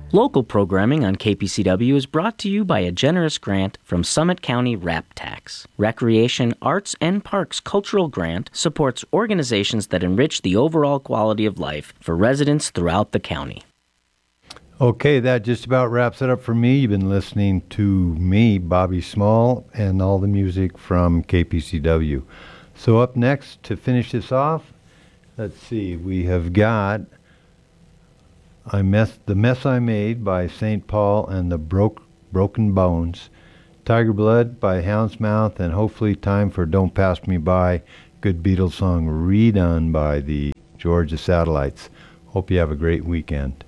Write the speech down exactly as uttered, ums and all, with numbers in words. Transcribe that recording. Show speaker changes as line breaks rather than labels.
Local programming on K P C W is brought to you by a generous grant from Summit County Rap Tax. Recreation, Arts, and Parks Cultural Grant supports organizations that enrich the overall quality of life for residents throughout the county.
Okay, that just about wraps it up for me. You've been listening to me, Bobby Small, and all the music from K P C W. So up next, to finish this off, let's see, we have got I mess, The Mess I Made by Saint Paul and the Broke, Broken Bones, Tiger Blood by Houndsmouth, and hopefully Time for Don't Pass Me By, good Beatles song redone by the Georgia Satellites. Hope you have a great weekend.